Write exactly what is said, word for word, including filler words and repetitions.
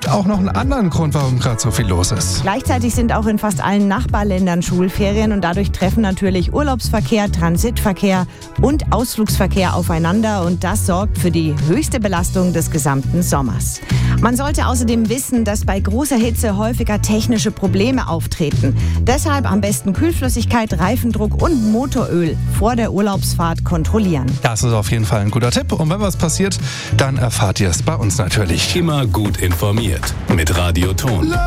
gibt auch noch einen anderen Grund, warum gerade so viel los ist. Gleichzeitig sind auch in fast allen Nachbarländern Schulferien und dadurch treffen natürlich Urlaubsverkehr, Transitverkehr und Ausflugsverkehr aufeinander und das sorgt für die höchste Belastung des gesamten Sommers. Man sollte außerdem wissen, dass bei großer Hitze häufiger technische Probleme auftreten. Deshalb am besten Kühlflüssigkeit, Reifendruck und Motoröl vor der Urlaubsfahrt kontrollieren. Das ist auf jeden Fall ein guter Tipp. Und wenn was passiert, dann erfahrt ihr es bei uns natürlich. Immer gut informiert mit Radio Ton.